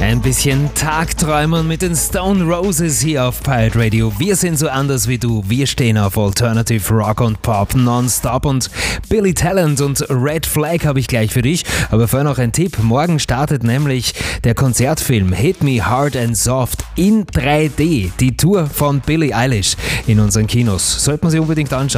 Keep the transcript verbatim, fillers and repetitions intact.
Ein bisschen Tagträumen mit den Stone Roses hier auf Pirate Radio. Wir sind so anders wie du. Wir stehen auf Alternative Rock und Pop nonstop und Billy Talent und Red Flag habe ich gleich für dich. Aber vorher noch ein Tipp. Morgen startet nämlich der Konzertfilm Hit Me Hard and Soft in drei D. Die Tour von Billie Eilish in unseren Kinos. Sollte man sich unbedingt anschauen.